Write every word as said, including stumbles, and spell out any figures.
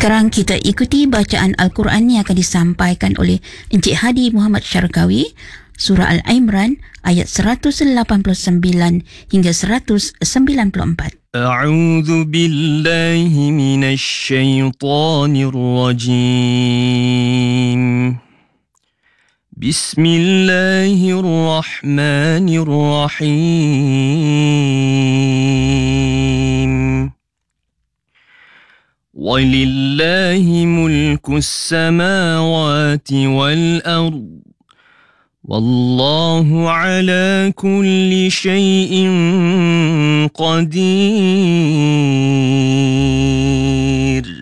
Sekarang kita ikuti bacaan Al-Quran yang akan disampaikan oleh Encik Hadi Muhammad Syarkawi, Surah Al-Imran ayat seratus lapan puluh sembilan hingga seratus sembilan puluh empat. A'udzu billahi minasy syaithanir rajim. Bismillahirrahmanirrahim. Walillahi mulkus samawati wal ard. Wallahu ala kulli syai'in qadir.